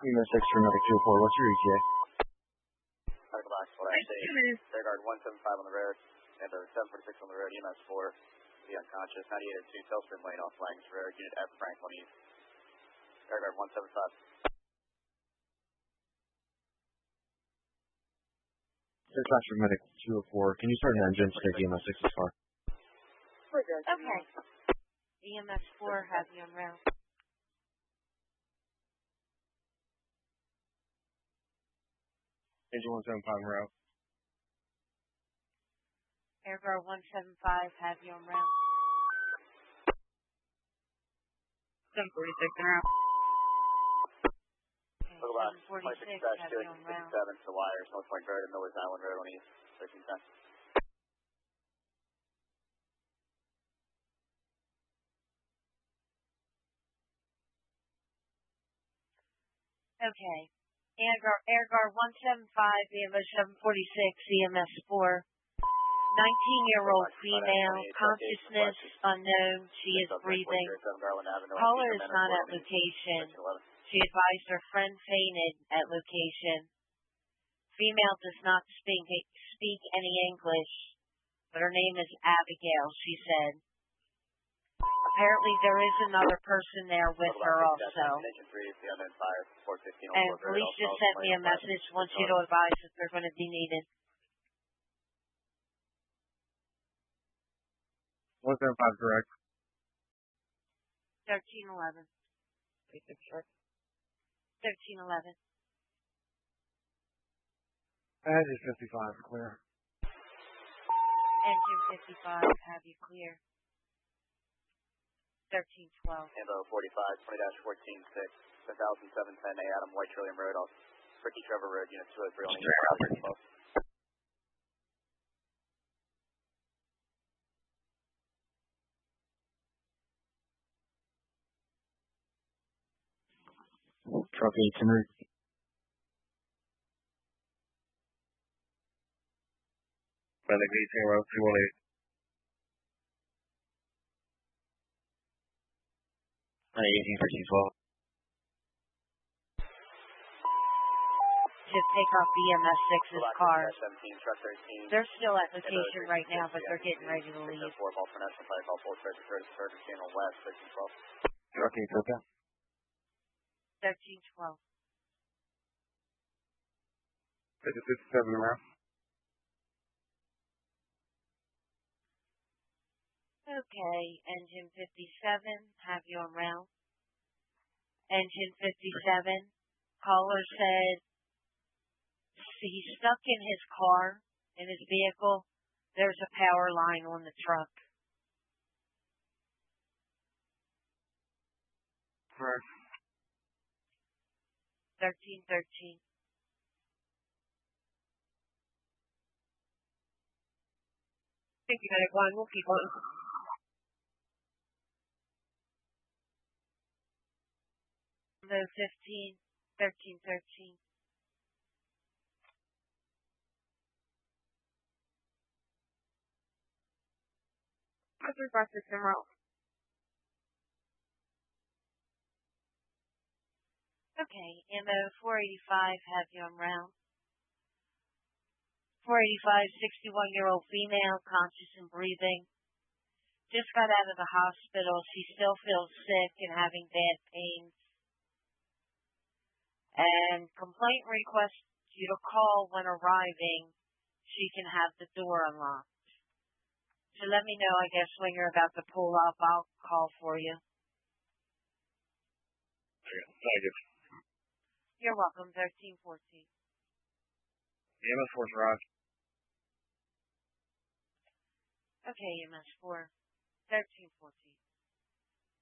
EMS 6 for Medic 204, what's your ETA? Medical box, what I say, Air Guard 175 on the road, and 746 on the road, EMS 4, be unconscious, 9802, Telstrom Lane off Langs Road, Unit F, Franklin East, Air Guard 175. Dispatch for Medic 204, can you start an engine to take EMS 6's car? Okay. EMS 4, have you en route. Engine 175 en route. Air Guard 175, have you en route. 746 en route. Okay, 746, have you en route. 7 to wires, North Point Road and Miller's Island Road on East, 1310. Okay. Air Guard 175, EMS 746, EMS 4. 19-year-old female, consciousness unknown, she is breathing. Caller is not at location. She advised her friend fainted at location. Female does not speak any English, but her name is Abigail, she said. Apparently there is another person there with her also. And police just sent me a message, wants you to advise if they're going to be needed. 175 correct. 1311. 1311. Engine 55, clear. Engine 55, have you clear. 1312. Ambo 45, 20-14-6, 10710 A, Adam White Trillium Road off Ricky Trevor Road, Unit 203 on the 12. Truck 8 en route. Medic 18 218. 18 13 12. Just take off EMS 6's car. 17, truck 13. They're still at location right now, but they're getting ready to leave. 4 ball for National Fire Call 4 Curtis Channel West, 1312. Truck 8 okay. 1312. 57 around. Okay, engine 57, have you en route. Engine 57, caller said he's stuck in his car, in his vehicle. There's a power line on the truck. Correct. 1313. Thank you, Medic 1. We'll keep on. No 15, 1313. Let's request this en route. Okay, MO 485, have you en route. 485, 61-year-old female, conscious and breathing. Just got out of the hospital. She still feels sick and having bad pains. And complaint requests you to call when arriving. She can have the door unlocked. So let me know, I guess, when you're about to pull up. I'll call for you. Thank you. You're welcome, 1314. EMS 4's arrived. Okay, EMS 4, 1314.